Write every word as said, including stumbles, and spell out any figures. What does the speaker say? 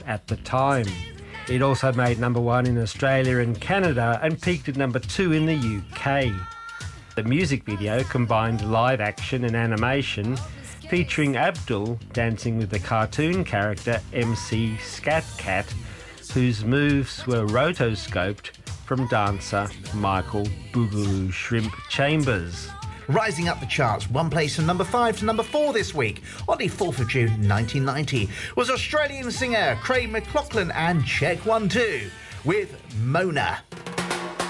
at the time. It also made number one in Australia and Canada and peaked at number two in the U K. The music video combined live action and animation, featuring Abdul dancing with the cartoon character M C Scat Cat, whose moves were rotoscoped from dancer Michael Boogaloo Shrimp Chambers. Rising up the charts, one place from number five to number four this week, on the fourth of June nineteen ninety, was Australian singer Craig McLachlan and Check One Two with Mona.